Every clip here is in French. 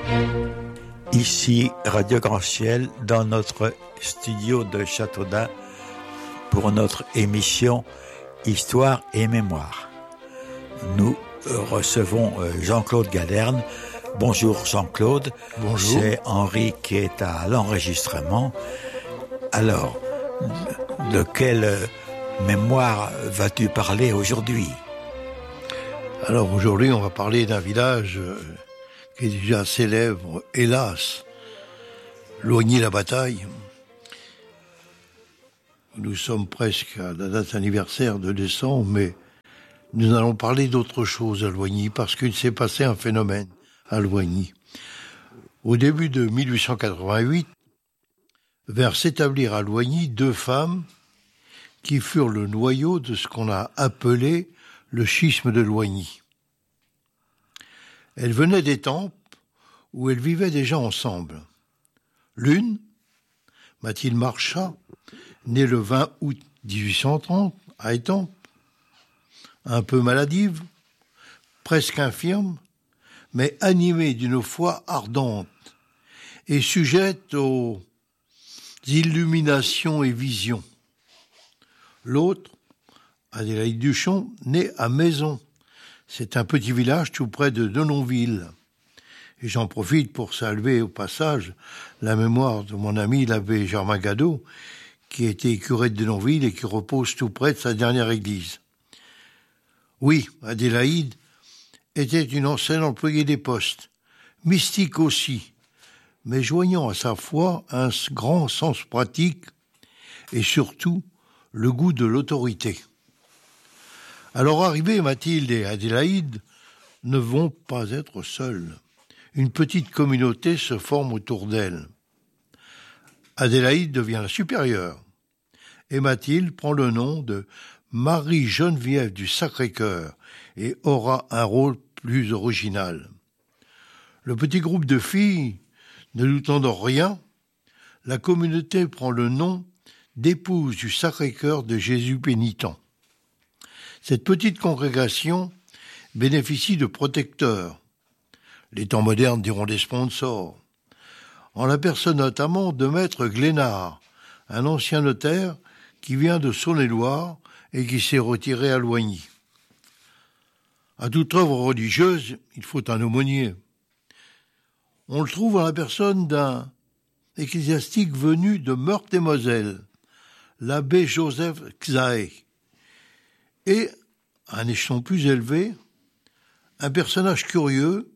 Ici Radio Grand Ciel dans notre studio de Châteaudun pour notre émission Histoire et Mémoire. Nous recevons Jean-Claude Galerne. Bonjour Jean-Claude. Bonjour. C'est Henri qui est à l'enregistrement. Alors, de quelle mémoire vas-tu parler aujourd'hui ? Alors aujourd'hui, on va parler d'un village qui est déjà célèbre, hélas, Loigny-la-Bataille. Nous sommes presque à la date anniversaire de décembre, mais nous allons parler d'autre chose à Loigny, parce qu'il s'est passé un phénomène à Loigny. Au début de 1888, vinrent s'établir à Loigny deux femmes qui furent le noyau de ce qu'on a appelé le schisme de Loigny. Elles venaient d'Étampes, où elles vivaient déjà ensemble. L'une, Mathilde Marchas, née le 20 août 1830 à Étampes, un peu maladive, presque infirme, mais animée d'une foi ardente et sujette aux illuminations et visions. L'autre, Adélaïde Duchon, née à Maison. C'est un petit village tout près de Denonville. Et j'en profite pour saluer au passage la mémoire de mon ami l'abbé Germain Gadot, qui était curé de Denonville et qui repose tout près de sa dernière église. Oui, Adélaïde était une ancienne employée des postes, mystique aussi, mais joignant à sa foi un grand sens pratique et surtout le goût de l'autorité. Alors arrivées, Mathilde et Adélaïde ne vont pas être seules. Une petite communauté se forme autour d'elle. Adélaïde devient la supérieure et Mathilde prend le nom de Marie-Geneviève du Sacré-Cœur et aura un rôle plus original. Le petit groupe de filles ne doutant de rien, la communauté prend le nom d'Épouses du Sacré-Cœur de Jésus pénitent. Cette petite congrégation bénéficie de protecteurs. Les temps modernes diront des sponsors. En la personne notamment de Maître Glénard, un ancien notaire qui vient de Saône-et-Loire et qui s'est retiré à Loigny. À toute œuvre religieuse, il faut un aumônier. On le trouve en la personne d'un ecclésiastique venu de Meurthe-et-Moselle, l'abbé Joseph Xaé. Et, à un échelon plus élevé, un personnage curieux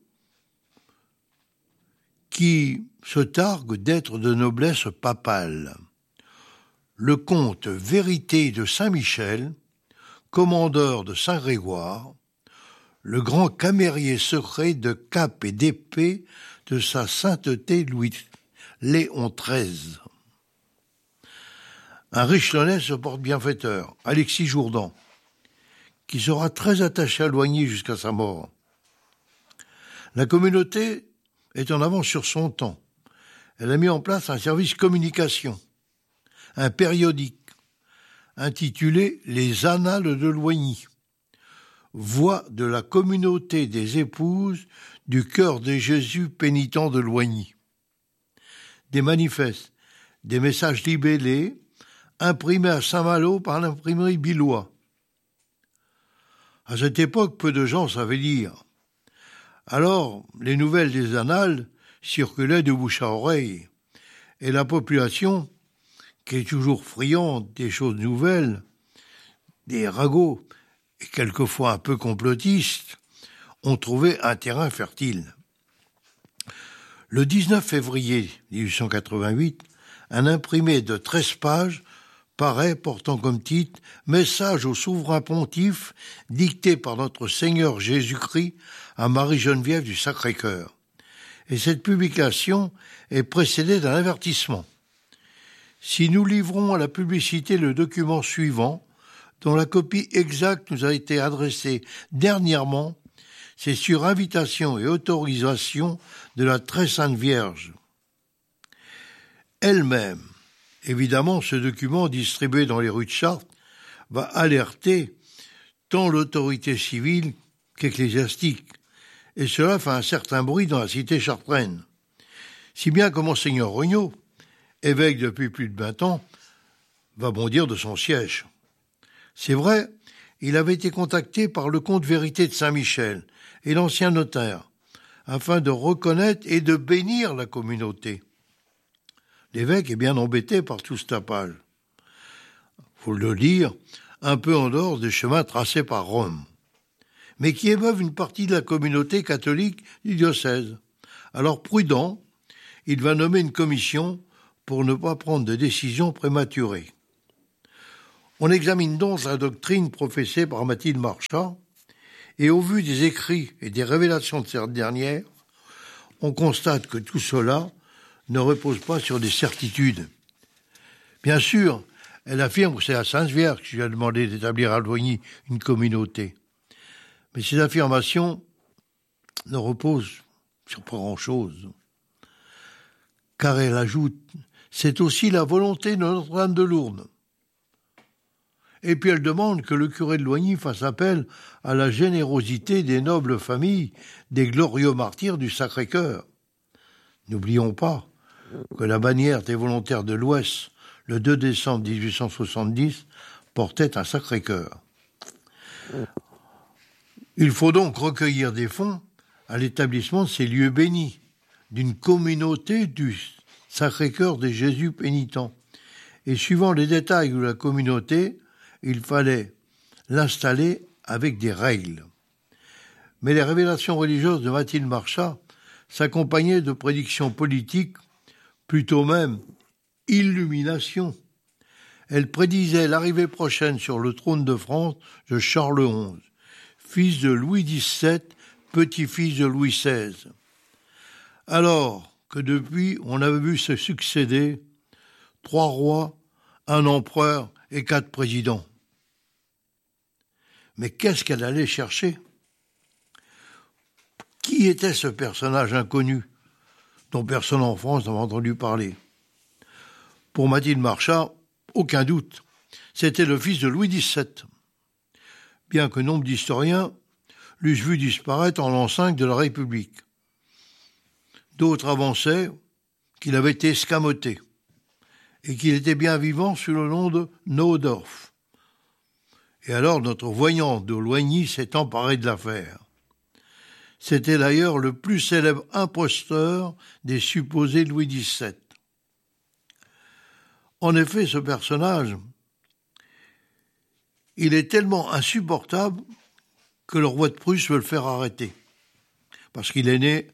qui se targue d'être de noblesse papale. Le comte Vérité de Saint-Michel, commandeur de Saint-Grégoire, le grand camérier secret de cap et d'épée de sa sainteté Léon XIII. Un riche lyonnais se porte bienfaiteur, Alexis Jourdan, qui sera très attaché à Loigny jusqu'à sa mort. La communauté est en avance sur son temps. Elle a mis en place un service communication, un périodique, intitulé « Les Annales de Loigny », voix de la communauté des épouses du cœur de Jésus pénitent de Loigny. Des manifestes, des messages libellés, imprimés à Saint-Malo par l'imprimerie Billois. À cette époque, peu de gens savaient lire. Alors, les nouvelles des annales circulaient de bouche à oreille, et la population, qui est toujours friande des choses nouvelles, des ragots, et quelquefois un peu complotistes, ont trouvé un terrain fertile. Le 19 février 1888, un imprimé de 13 pages paraît portant comme titre « Message au souverain pontife dicté par notre Seigneur Jésus-Christ à Marie-Geneviève du Sacré-Cœur ». Et cette publication est précédée d'un avertissement. Si nous livrons à la publicité le document suivant, dont la copie exacte nous a été adressée dernièrement, c'est sur invitation et autorisation de la Très Sainte Vierge. Elle-même, évidemment, ce document distribué dans les rues de Chartres va alerter tant l'autorité civile qu'ecclésiastique et cela fait un certain bruit dans la cité chartraine. Si bien que Monseigneur Regnault, évêque depuis plus de 20 ans, va bondir de son siège. C'est vrai, il avait été contacté par le comte Vérité de Saint-Michel et l'ancien notaire, afin de reconnaître et de bénir la communauté. L'évêque est bien embêté par tout ce tapage. Faut le dire, un peu en dehors des chemins tracés par Rome, mais qui émeuvent une partie de la communauté catholique du diocèse. Alors prudent, il va nommer une commission pour ne pas prendre de décisions prématurées. On examine donc la doctrine professée par Mathilde Marchas, et au vu des écrits et des révélations de cette dernière, on constate que tout cela ne repose pas sur des certitudes. Bien sûr, elle affirme que c'est la Sainte Vierge qui lui a demandé d'établir à Loigny une communauté. Mais ces affirmations ne reposent sur pas grand-chose. Car elle ajoute, c'est aussi la volonté de Notre-Dame de Lourdes. Et puis elle demande que le curé de Loigny fasse appel à la générosité des nobles familles des glorieux martyrs du Sacré-Cœur. N'oublions pas que la bannière des volontaires de l'Ouest, le 2 décembre 1870, portait un Sacré-Cœur. Il faut donc recueillir des fonds à l'établissement de ces lieux bénis, d'une communauté du Sacré-Cœur des Jésus pénitents. Et suivant les détails de la communauté, il fallait l'installer avec des règles. Mais les révélations religieuses de Mathilde Marchas s'accompagnaient de prédictions politiques, plutôt même illumination. Elle prédisait l'arrivée prochaine sur le trône de France de Charles XI, fils de Louis XVII, petit-fils de Louis XVI. Alors que depuis, on avait vu se succéder 3 rois, un empereur et 4 présidents. Mais qu'est-ce qu'elle allait chercher ? Qui était ce personnage inconnu, dont personne en France n'avait entendu parler ? Pour Mathilde Marchas, aucun doute, c'était le fils de Louis XVII, bien que nombre d'historiens l'eussent vu disparaître en l'an 5 de la République. D'autres avançaient qu'il avait été escamoté et qu'il était bien vivant sous le nom de Naudorf. Et alors notre voyant de Loigny s'est emparé de l'affaire. C'était d'ailleurs le plus célèbre imposteur des supposés Louis XVII. En effet, ce personnage, il est tellement insupportable que le roi de Prusse veut le faire arrêter. Parce qu'il est né,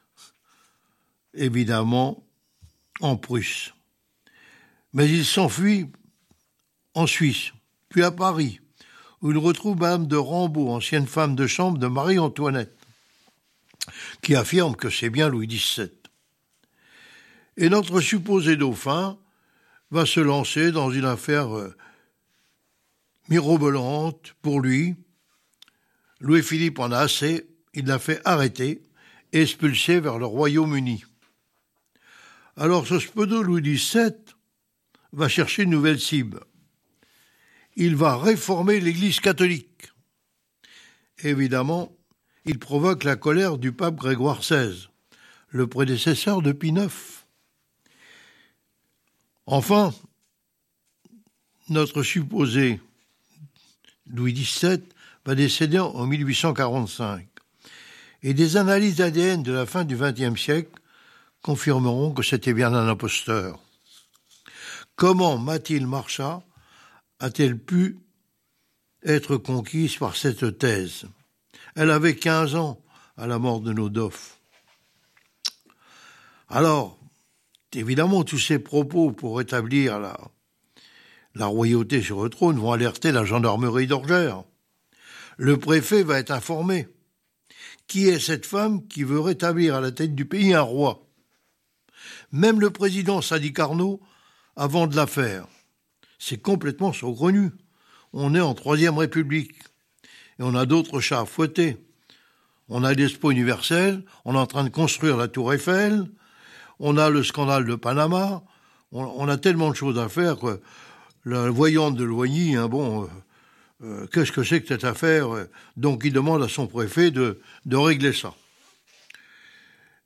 évidemment, en Prusse. Mais il s'enfuit en Suisse, puis à Paris, où il retrouve Madame de Rambaud, ancienne femme de chambre de Marie-Antoinette, qui affirme que c'est bien Louis XVII. Et notre supposé dauphin va se lancer dans une affaire mirobolante pour lui. Louis-Philippe en a assez, il l'a fait arrêter et expulser vers le Royaume-Uni. Alors ce speudo Louis XVII va chercher une nouvelle cible. Il va réformer l'Église catholique. Évidemment, il provoque la colère du pape Grégoire XVI, le prédécesseur de Pie IX. Enfin, notre supposé Louis XVII va décéder en 1845. Et des analyses ADN de la fin du XXe siècle confirmeront que c'était bien un imposteur. Comment Mathilde Marchas a-t-elle pu être conquise par cette thèse ? Elle avait 15 ans à la mort de Naudorf. Alors, évidemment, tous ces propos pour rétablir la royauté sur le trône vont alerter la gendarmerie d'Orgères. Le préfet va être informé. Qui est cette femme qui veut rétablir à la tête du pays un roi ? Même le président Sadi Carnot, avant de l'affaire, c'est complètement saugrenu. On est en 3e République. Et on a d'autres chats à fouetter. On a l'Expo universelle, on est en train de construire la Tour Eiffel, on a le scandale de Panama, on a tellement de choses à faire que la voyante de Loigny, qu'est-ce que c'est que cette affaire ? Donc il demande à son préfet de régler ça.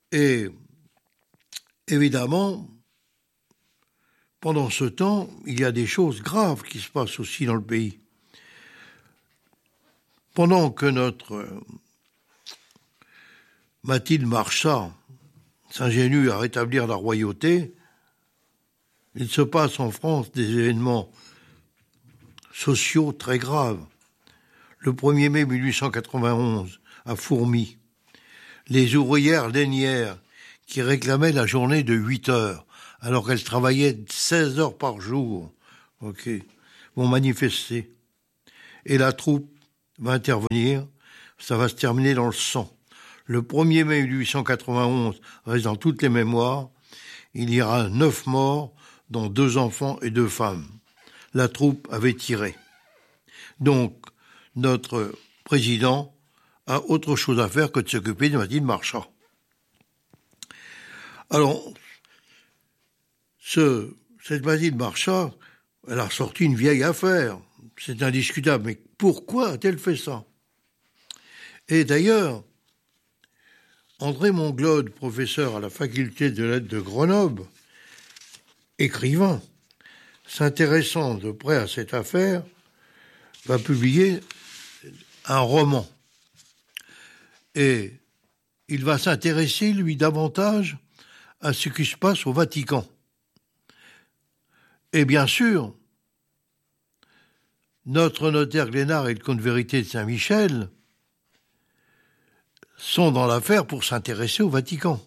Et évidemment, pendant ce temps, il y a des choses graves qui se passent aussi dans le pays. Pendant que notre Mathilde Marchas s'ingénue à rétablir la royauté, il se passe en France des événements sociaux très graves. Le 1er mai 1891, à Fourmies, les ouvrières lainières qui réclamaient la journée de 8 heures, alors qu'elles travaillaient 16 heures par jour, vont manifester. Et la troupe va intervenir, ça va se terminer dans le sang. Le 1er mai 1891 reste dans toutes les mémoires, il y aura 9 morts, dont 2 enfants et 2 femmes. La troupe avait tiré. Donc, notre président a autre chose à faire que de s'occuper de Mathilde Marchas. Alors, cette Mathilde Marchas, elle a sorti une vieille affaire. C'est indiscutable. Mais pourquoi a-t-elle fait ça? Et d'ailleurs, André Monglode, professeur à la faculté de lettres de Grenoble, écrivain, s'intéressant de près à cette affaire, va publier un roman. Et il va s'intéresser, lui, davantage à ce qui se passe au Vatican. Et bien sûr, notre notaire Glénard et le comte vérité de Saint-Michel sont dans l'affaire pour s'intéresser au Vatican.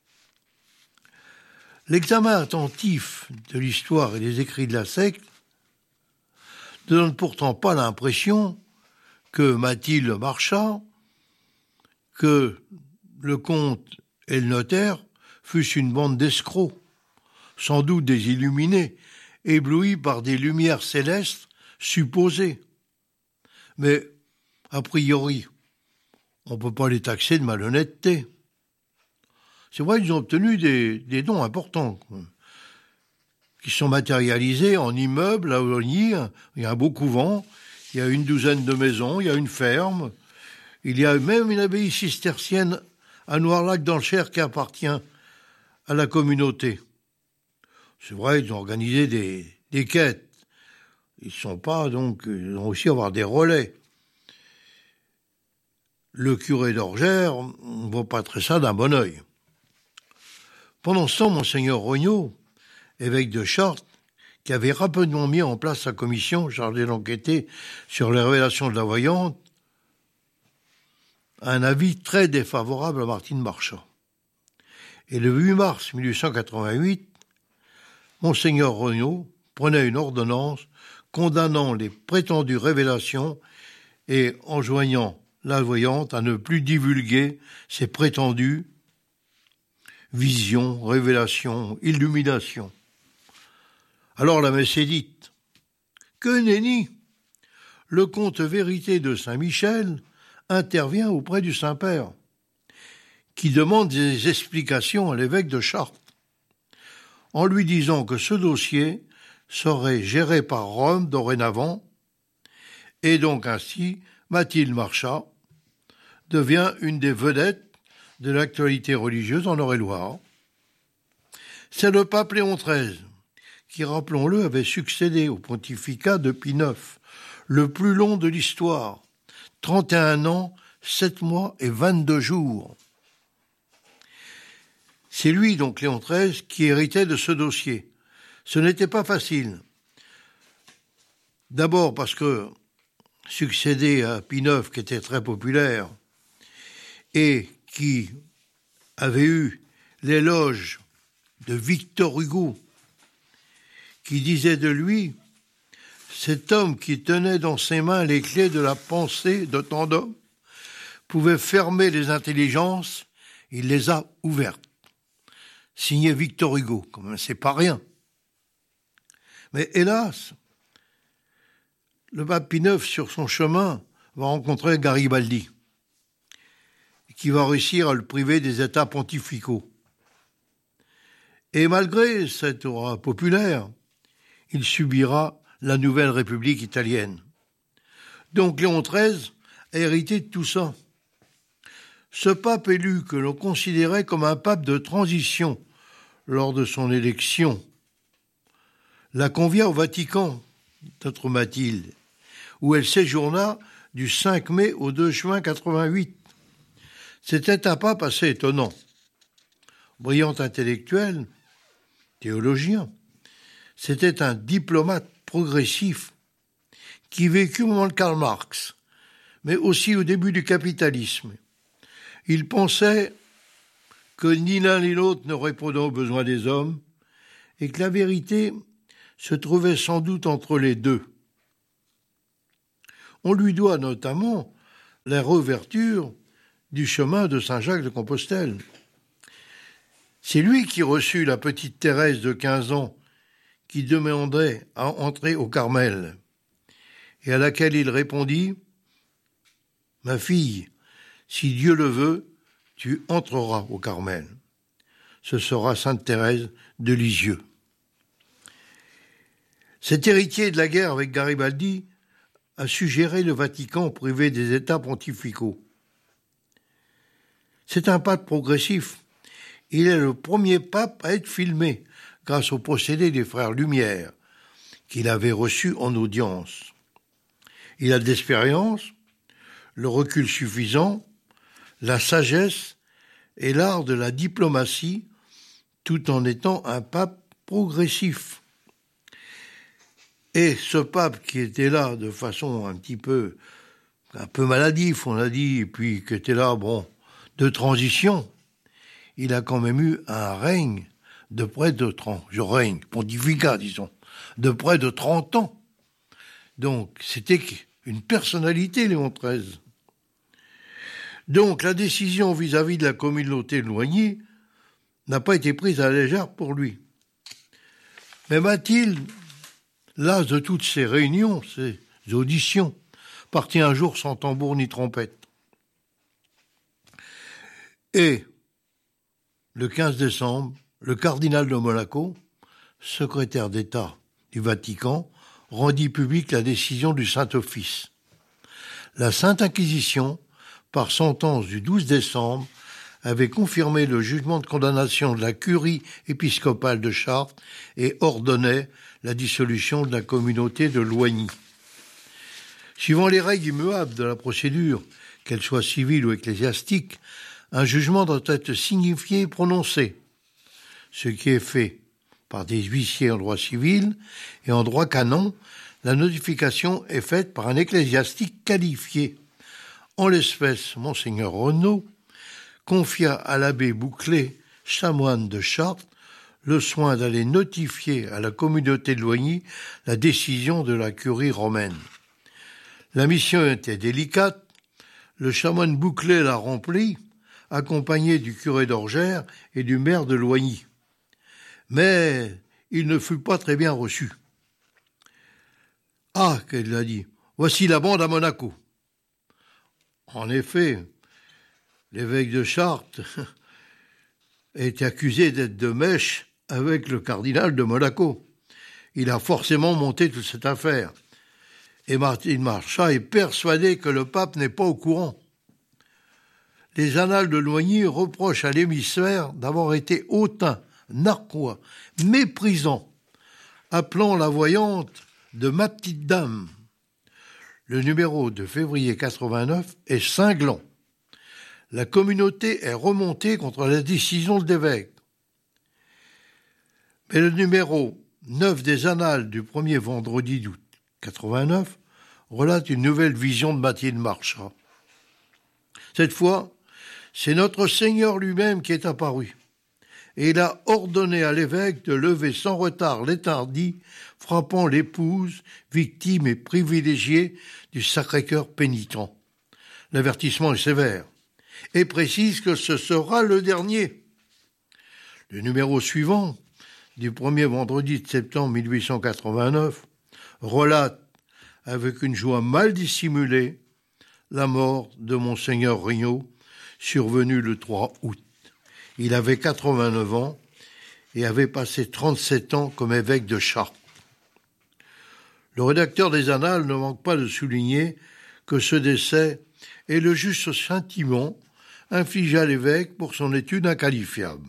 L'examen attentif de l'histoire et des écrits de la secte ne donne pourtant pas l'impression que Mathilde Marchas, que le comte et le notaire fussent une bande d'escrocs, sans doute des illuminés, éblouis par des lumières célestes supposées. Mais, a priori, on ne peut pas les taxer de malhonnêteté. C'est vrai qu'ils ont obtenu des dons importants, qui sont matérialisés en immeubles à Ogny. Il y a un beau couvent, il y a une douzaine de maisons, il y a une ferme, il y a même une abbaye cistercienne à Noirlac dans le Cher qui appartient à la communauté. C'est vrai, ils ont organisé des quêtes. Ils ont aussi avoir des relais. Le curé d'Orgères ne voit pas très ça d'un bon œil. Pendant ce temps, Monseigneur Rognot, évêque de Chartres, qui avait rapidement mis en place sa commission chargée d'enquêter sur les révélations de la voyante, a un avis très défavorable à Martine Marchas. Et le 8 mars 1888, Monseigneur Rognot prenait une ordonnance condamnant les prétendues révélations et enjoignant la voyante à ne plus divulguer ses prétendues visions, révélations, illuminations. Alors la messe est dite. Que nenni! Le comte vérité de Saint-Michel intervient auprès du Saint-Père, qui demande des explications à l'évêque de Chartres, en lui disant que ce dossier serait géré par Rome dorénavant, et donc ainsi Mathilde Marchas devient une des vedettes de l'actualité religieuse en Eure-et-Loire. C'est le pape Léon XIII qui, rappelons-le, avait succédé au pontificat de Pie IX, le plus long de l'histoire, 31 ans, 7 mois et 22 jours. C'est lui, donc Léon XIII, qui héritait de ce dossier. Ce n'était pas facile. D'abord parce que succéder à Pie IX, qui était très populaire, et qui avait eu l'éloge de Victor Hugo, qui disait de lui « Cet homme qui tenait dans ses mains les clés de la pensée de tant d'hommes pouvait fermer les intelligences, il les a ouvertes. » Signé Victor Hugo, quand même, c'est pas rien. Mais hélas, le pape Pie IX, sur son chemin, va rencontrer Garibaldi, qui va réussir à le priver des états pontificaux. Et malgré cette aura populaire, il subira la nouvelle République italienne. Donc Léon XIII a hérité de tout ça. Ce pape élu que l'on considérait comme un pape de transition lors de son élection la convia au Vatican, notre Mathilde, où elle séjourna du 5 mai au 2 juin 88. C'était un pape assez étonnant. Brillant intellectuel, théologien, c'était un diplomate progressif qui vécut au moment de Karl Marx, mais aussi au début du capitalisme. Il pensait que ni l'un ni l'autre ne répondait aux besoins des hommes et que la vérité se trouvait sans doute entre les deux. On lui doit notamment la réouverture du chemin de Saint-Jacques de Compostelle. C'est lui qui reçut la petite Thérèse de 15 ans qui demandait à entrer au Carmel et à laquelle il répondit « Ma fille, si Dieu le veut, tu entreras au Carmel. » Ce sera Sainte Thérèse de Lisieux. Cet héritier de la guerre avec Garibaldi a suggéré le Vatican privé des États pontificaux. C'est un pape progressif. Il est le premier pape à être filmé grâce au procédé des frères Lumière qu'il avait reçu en audience. Il a de l'expérience, le recul suffisant, la sagesse et l'art de la diplomatie, tout en étant un pape progressif. Et ce pape qui était là de façon un peu maladif, on a dit, et puis qui était là, de transition, il a quand même eu un règne de près de 30, pontificat, disons, de près de 30 ans. Donc, c'était une personnalité, Léon XIII. Donc, la décision vis-à-vis de la communauté de Loigny n'a pas été prise à la légère pour lui. Mais Mathilde, las de toutes ces réunions, ces auditions, partit un jour sans tambour ni trompette. Et, le 15 décembre, le cardinal de Monaco, secrétaire d'État du Vatican, rendit publique la décision du Saint-Office. La Sainte Inquisition, par sentence du 12 décembre, avait confirmé le jugement de condamnation de la curie épiscopale de Chartres et ordonnait la dissolution de la communauté de Loigny. Suivant les règles immuables de la procédure, qu'elle soit civile ou ecclésiastique, un jugement doit être signifié et prononcé, ce qui est fait par des huissiers en droit civil et en droit canon. La notification est faite par un ecclésiastique qualifié. En l'espèce, Monseigneur Renaud confia à l'abbé Bouclé, chanoine de Chartres, le soin d'aller notifier à la communauté de Loigny la décision de la curie romaine. La mission était délicate, le chanoine Bouclé la remplit, accompagné du curé d'Orgères et du maire de Loigny. Mais il ne fut pas très bien reçu. « Ah, qu'elle a dit, voici la bande à Monaco. » En effet, l'évêque de Chartres est accusé d'être de mèche avec le cardinal de Monaco. Il a forcément monté toute cette affaire. Et Martin Marchas est persuadé que le pape n'est pas au courant. Les annales de Loigny reprochent à l'émissaire d'avoir été hautain, narquois, méprisant, appelant la voyante de ma petite dame. Le numéro de février 89 est cinglant. La communauté est remontée contre la décision de l'évêque. Mais le numéro 9 des annales du premier vendredi d'août 89 relate une nouvelle vision de Mathilde Marchas. Cette fois, c'est notre Seigneur lui-même qui est apparu. Et il a ordonné à l'évêque de lever sans retard l'étendard frappant l'épouse, victime et privilégiée du Sacré-Cœur pénitent. L'avertissement est sévère et précise que ce sera le dernier. Le numéro suivant, du premier vendredi de septembre 1889, relate avec une joie mal dissimulée la mort de Monseigneur Regnault, survenue le 3 août. Il avait 89 ans et avait passé 37 ans comme évêque de Chartres. Le rédacteur des Annales ne manque pas de souligner que ce décès est le juste châtiment infligée à l'évêque pour son étude inqualifiable.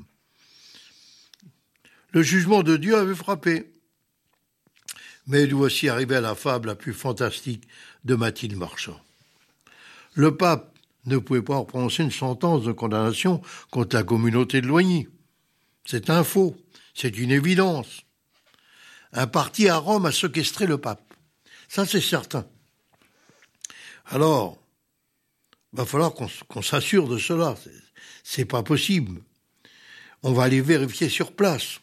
Le jugement de Dieu avait frappé. Mais nous voici arrivés à la fable la plus fantastique de Mathilde Marchand. Le pape ne pouvait pas prononcer une sentence de condamnation contre la communauté de Loigny. C'est un faux, c'est une évidence. Un parti à Rome a séquestré le pape. Ça, c'est certain. Alors, il va falloir qu'on s'assure de cela. C'est pas possible. On va aller vérifier sur place.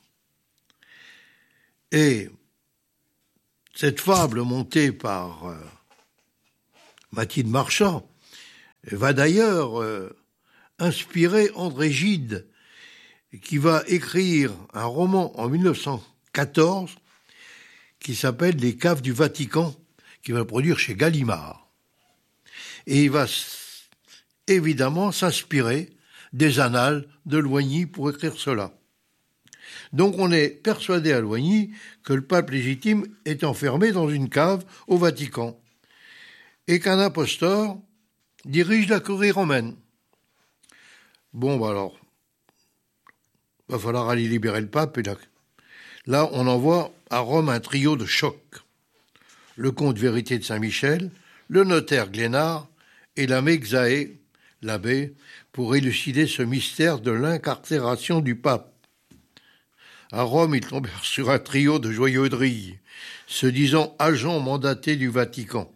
Et cette fable montée par Mathilde Marchand va d'ailleurs inspirer André Gide, qui va écrire un roman en 1914 qui s'appelle Les caves du Vatican, qui va produire chez Gallimard. Et il va évidemment s'inspirer des annales de Loigny pour écrire cela. Donc on est persuadé à Loigny que le pape légitime est enfermé dans une cave au Vatican et qu'un imposteur dirige la curie romaine. Bon, alors, va falloir aller libérer le pape. Et là, on envoie à Rome un trio de choc. Le comte Vérité de Saint-Michel, le notaire Glénard et l'abbé Xaé, l'abbé, pour élucider ce mystère de l'incarcération du pape. À Rome, ils tombèrent sur un trio de joyeux drilles, se disant agents mandatés du Vatican.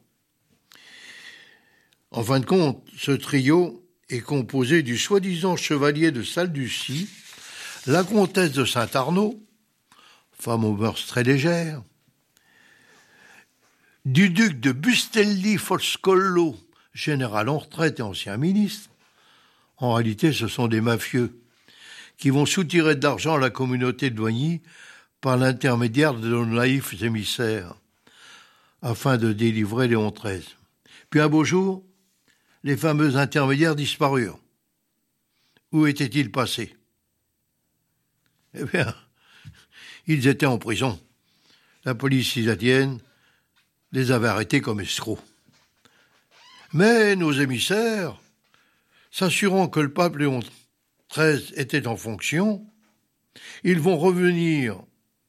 En fin de compte, ce trio est composé du soi-disant chevalier de Salducie, la comtesse de Saint-Arnaud, femme aux mœurs très légères, du duc de Bustelli-Foscolo, général en retraite et ancien ministre. En réalité, ce sont des mafieux qui vont soutirer de l'argent à la communauté de Loigny par l'intermédiaire de nos naïfs émissaires, afin de délivrer Léon XIII. Puis un beau jour, les fameux intermédiaires disparurent. Où étaient-ils passés? Eh bien, ils étaient en prison. La police italienne les avait arrêtés comme escrocs. Mais nos émissaires, s'assurant que le pape Léon XIII était en fonction, ils vont revenir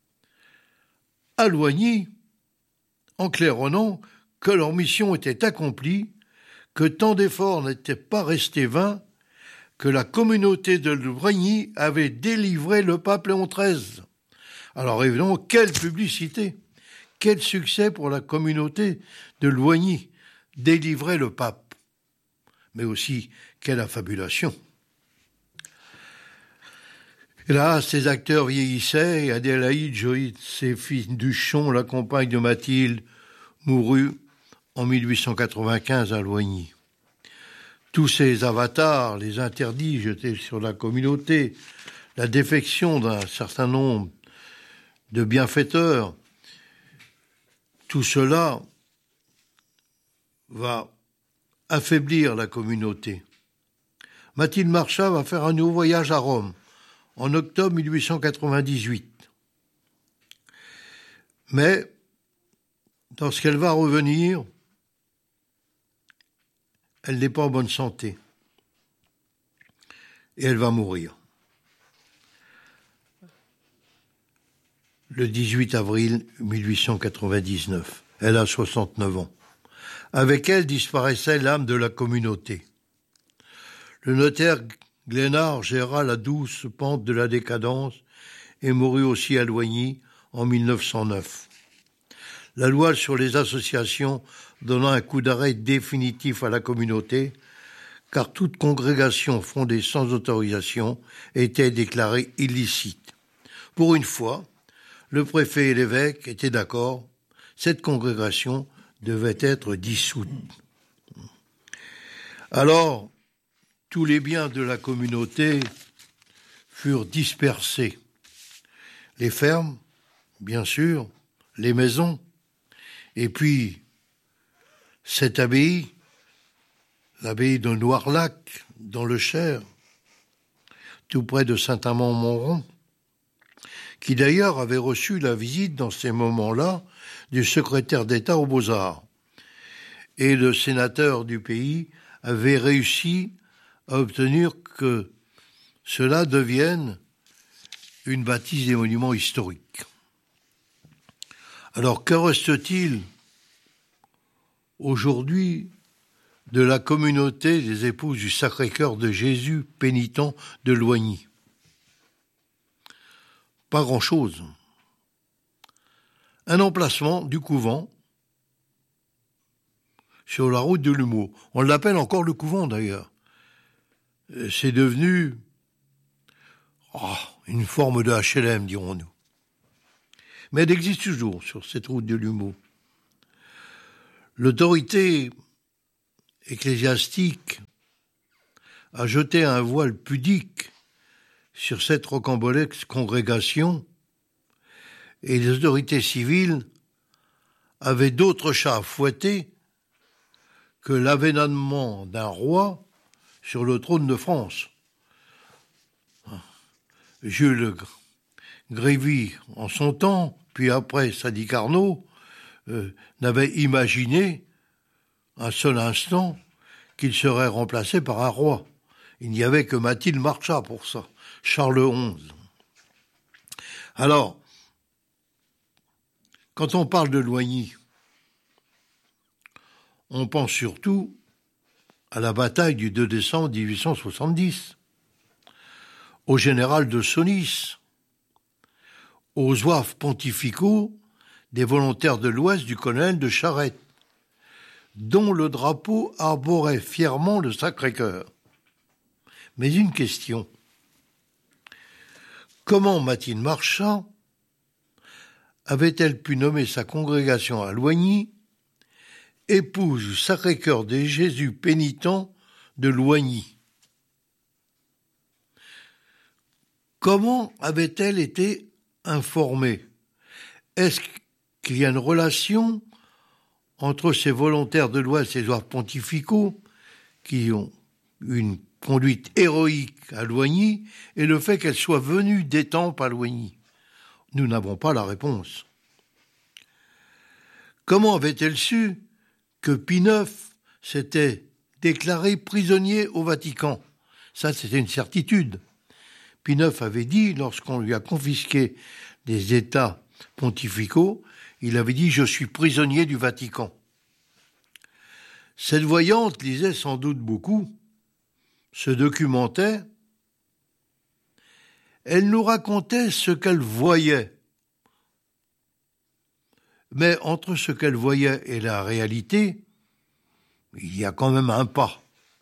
à Loigny en claironnant que leur mission était accomplie, que tant d'efforts n'étaient pas restés vains, que la communauté de Loigny avait délivré le pape Léon XIII. Alors évidemment, quelle publicité, quel succès pour la communauté de Loigny, délivrer le pape. Mais aussi, quelle affabulation. Et là, ces acteurs vieillissaient et Adélaïde Joïde, ses fils Duchon, la compagne de Mathilde, mourut en 1895 à Loigny. Tous ces avatars, les interdits jetés sur la communauté, la défection d'un certain nombre de bienfaiteurs, tout cela va affaiblir la communauté. Mathilde Marchand va faire un nouveau voyage à Rome en octobre 1898. Mais, lorsqu'elle va revenir, elle n'est pas en bonne santé. Et elle va mourir. Le 18 avril 1899. Elle a 69 ans. Avec elle disparaissait l'âme de la communauté. Le notaire Glénard géra la douce pente de la décadence et mourut aussi à Loigny en 1909. La loi sur les associations donna un coup d'arrêt définitif à la communauté, car toute congrégation fondée sans autorisation était déclarée illicite. Pour une fois, le préfet et l'évêque étaient d'accord, cette congrégation devait être dissoute. Alors, tous les biens de la communauté furent dispersés. Les fermes, bien sûr, les maisons, et puis cette abbaye, l'abbaye de Noirlac, dans le Cher, tout près de Saint-Amand-Montrond, qui d'ailleurs avait reçu la visite dans ces moments-là du secrétaire d'État aux Beaux-Arts. Et le sénateur du pays avait réussi à obtenir que cela devienne une bâtisse des monuments historiques. Alors, que reste-t-il aujourd'hui de la communauté des épouses du Sacré-Cœur de Jésus pénitent de Loigny? Pas grand-chose. Un emplacement du couvent sur la route de Lumeau. On l'appelle encore le couvent d'ailleurs. C'est devenu une forme de HLM, dirons-nous. Mais elle existe toujours sur cette route de Lumeau. L'autorité ecclésiastique a jeté un voile pudique sur cette rocambolesque congrégation et les autorités civiles avaient d'autres chats à fouetter que l'avènement d'un roi sur le trône de France. Jules Grévy, en son temps, puis après Sadi Carnot, n'avait imaginé un seul instant qu'il serait remplacé par un roi. Il n'y avait que Mathilde Marchas pour ça, Charles XI. Alors, quand on parle de Loigny, on pense surtout à la bataille du 2 décembre 1870, au général de Sonis, aux zouaves pontificaux des volontaires de l'Ouest du colonel de Charette, dont le drapeau arborait fièrement le Sacré-Cœur. Mais une question. Comment Mathilde Marchas avait-elle pu nommer sa congrégation à Loigny épouse du Sacré-Cœur de Jésus pénitent de Loigny? Comment avait-elle été informée? Est-ce qu'il y a une relation entre ces volontaires de l'Ouest, ces zouaves pontificaux, qui ont une conduite héroïque à Loigny, et le fait qu'elle soit venue d'Étampes à Loigny? Nous n'avons pas la réponse. Comment avait-elle su que Pie IX s'était déclaré prisonnier au Vatican? Ça, c'était une certitude. Pie IX avait dit, lorsqu'on lui a confisqué des États pontificaux, il avait dit « Je suis prisonnier du Vatican ». Cette voyante lisait sans doute beaucoup, se documentait, elle nous racontait ce qu'elle voyait. Mais entre ce qu'elle voyait et la réalité, il y a quand même un pas.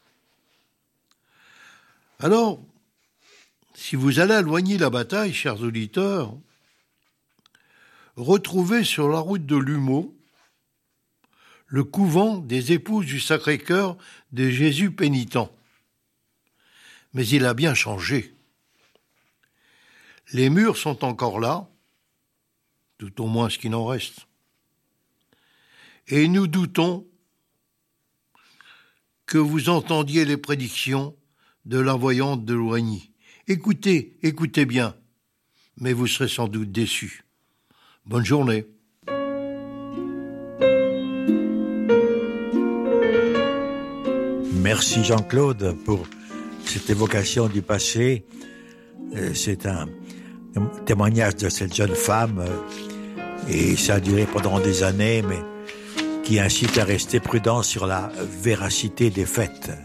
Alors, si vous allez à Loigny-la-Bataille, chers auditeurs, retrouvez sur la route de Lumeau le couvent des épouses du Sacré-Cœur de Jésus pénitent. Mais il a bien changé. Les murs sont encore là, tout au moins ce qu'il en reste. Et nous doutons que vous entendiez les prédictions de la voyante de Loigny. Écoutez bien, mais vous serez sans doute déçus. Bonne journée. Merci Jean-Claude pour cette évocation du passé. C'est un témoignage de cette jeune femme et ça a duré pendant des années, mais qui incite à rester prudent sur la véracité des faits.